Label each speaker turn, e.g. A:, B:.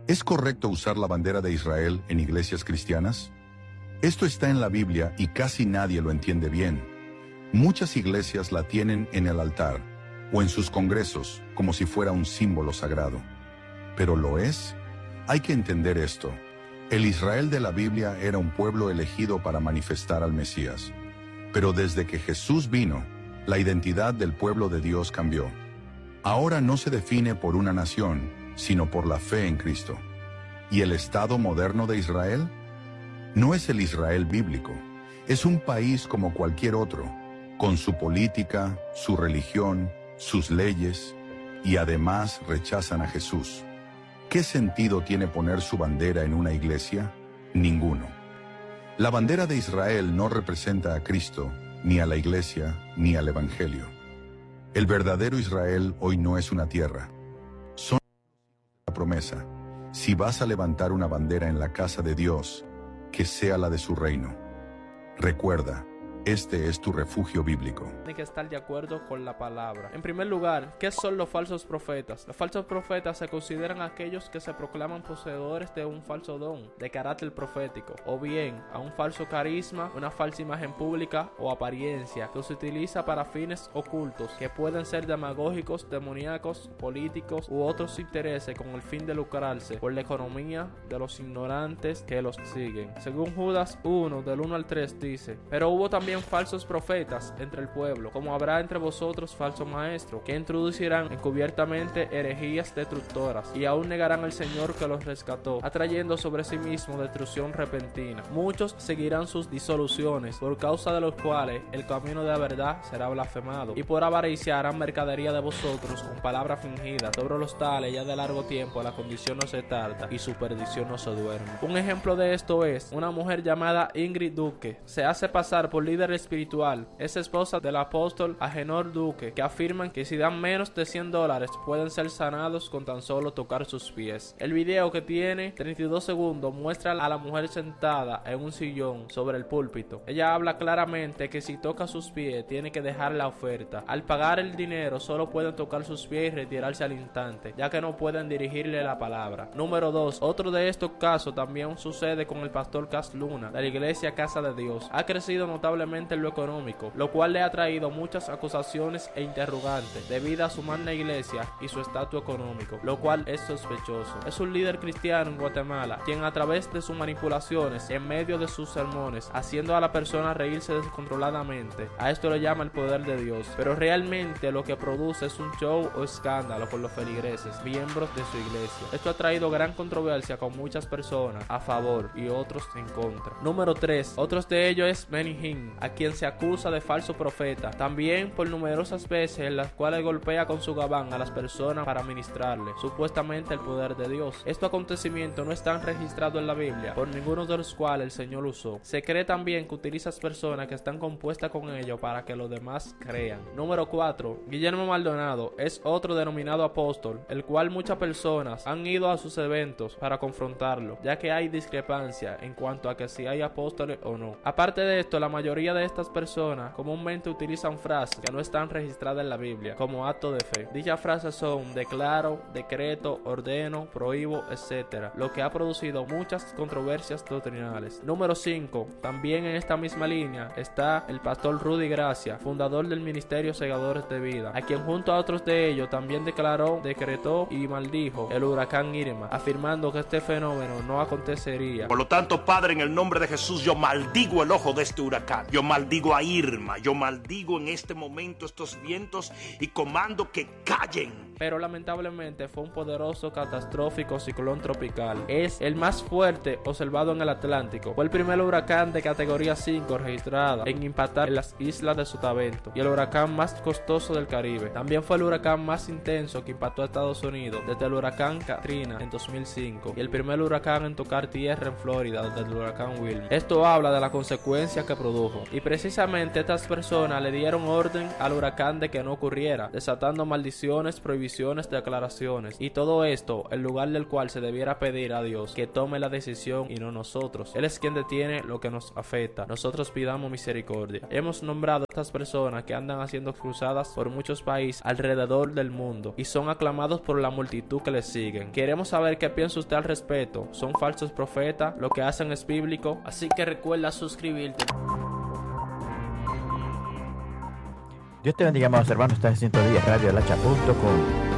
A: ¿Es correcto usar la bandera de Israel en iglesias cristianas? Esto está en la Biblia y casi nadie lo entiende bien. Muchas iglesias la tienen en el altar o en sus congresos como si fuera un símbolo sagrado. ¿Pero lo es? Hay que entender esto. El Israel de la Biblia era un pueblo elegido para manifestar al Mesías. Pero desde que Jesús vino, la identidad del pueblo de Dios cambió. Ahora no se define por una nación, sino por la fe en Cristo. ¿Y el Estado moderno de Israel? No es el Israel bíblico. Es un país como cualquier otro, con su política, su religión, sus leyes, y además rechazan a Jesús. ¿Qué sentido tiene poner su bandera en una iglesia? Ninguno. La bandera de Israel no representa a Cristo, ni a la iglesia, ni al Evangelio. El verdadero Israel hoy no es una tierra. Son la promesa. Si vas a levantar una bandera en la casa de Dios, que sea la de su reino. Recuerda, este es tu refugio bíblico.
B: Tiene que estar de acuerdo con la palabra. En primer lugar, ¿qué son los falsos profetas? Los falsos profetas se consideran aquellos que se proclaman poseedores de un falso don, de carácter profético, o bien a un falso carisma, una falsa imagen pública o apariencia que se utiliza para fines ocultos, que pueden ser demagógicos, demoníacos, políticos u otros intereses con el fin de lucrarse por la economía de los ignorantes que los siguen. Según Judas 1, del 1 al 3 dice: pero hubo también falsos profetas entre el pueblo, como habrá entre vosotros falsos maestros, que introducirán encubiertamente herejías destructoras, y aún negarán al Señor que los rescató, atrayendo sobre sí mismo destrucción repentina. Muchos seguirán sus disoluciones, por causa de los cuales el camino de la verdad será blasfemado, y por avaricia harán mercadería de vosotros con palabras fingidas. Sobre los tales ya de largo tiempo la condición no se tarda, y su perdición no se duerme. Un ejemplo de esto es una mujer llamada Ingrid Duque. Se hace pasar por líder espiritual. Es esposa del apóstol Agenor Duque, que afirman que si dan menos de $100 pueden ser sanados con tan solo tocar sus pies. El video, que tiene 32 segundos, muestra a la mujer sentada en un sillón sobre el púlpito. Ella habla claramente que si toca sus pies tiene que dejar la oferta. Al pagar el dinero solo pueden tocar sus pies y retirarse al instante, ya que no pueden dirigirle la palabra. Número 2. Otro de estos casos también sucede con el pastor Cas Luna, de la iglesia Casa de Dios. Ha crecido notablemente en lo económico, lo cual le ha traído muchas acusaciones e interrogantes debido a su magna iglesia y su estatus económico, lo cual es sospechoso. Es un líder cristiano en Guatemala, quien a través de sus manipulaciones en medio de sus sermones, haciendo a la persona reírse descontroladamente, a esto le llama el poder de Dios, pero realmente lo que produce es un show o escándalo con los feligreses, miembros de su iglesia. Esto ha traído gran controversia con muchas personas a favor y otros en contra. Número 3. Otros de ellos es Benny Hinn, a quien se acusa de falso profeta, también por numerosas veces en las cuales golpea con su gabán a las personas para ministrarle, supuestamente el poder de Dios. Estos acontecimientos no están registrados en la Biblia, por ninguno de los cuales el Señor usó. Se cree también que utiliza personas que están compuestas con ellos para que los demás crean. Número 4. Guillermo Maldonado es otro denominado apóstol, el cual muchas personas han ido a sus eventos para confrontarlo, ya que hay discrepancia en cuanto a que si hay apóstoles o no. Aparte de esto, la mayoría de estas personas comúnmente utilizan frases que no están registradas en la Biblia como acto de fe. Dichas frases son declaro, decreto, ordeno, prohíbo, etc., lo que ha producido muchas controversias doctrinales. Número 5. También en esta misma línea está el pastor Rudy Gracia, fundador del ministerio Segadores de Vida, a quien junto a otros de ellos también declaró, decretó y maldijo el huracán Irma, afirmando que este fenómeno no acontecería.
C: Por lo tanto, Padre, en el nombre de Jesús, yo maldigo el ojo de este huracán. Yo maldigo a Irma, yo maldigo en este momento estos vientos y comando que callen.
B: Pero lamentablemente fue un poderoso, catastrófico ciclón tropical. Es el más fuerte observado en el Atlántico. Fue el primer huracán de categoría 5 registrada en impactar en las islas de Sotavento y el huracán más costoso del Caribe. También fue el huracán más intenso que impactó a Estados Unidos desde el huracán Katrina en 2005 y el primer huracán en tocar tierra en Florida desde el huracán Wilma. Esto habla de la consecuencia que produjo. Y precisamente estas personas le dieron orden al huracán de que no ocurriera, desatando maldiciones, prohibiciones, declaraciones. Y todo esto en lugar del cual se debiera pedir a Dios que tome la decisión y no nosotros. Él es quien detiene lo que nos afecta. Nosotros pidamos misericordia. Hemos nombrado a estas personas que andan haciendo cruzadas por muchos países alrededor del mundo y son aclamados por la multitud que les siguen. Queremos saber qué piensa usted al respecto. ¿Son falsos profetas? ¿Lo que hacen es bíblico? Así que recuerda suscribirte.
D: Dios te bendiga, amados hermanos. Estás en sintonía de Radio Lacha.com.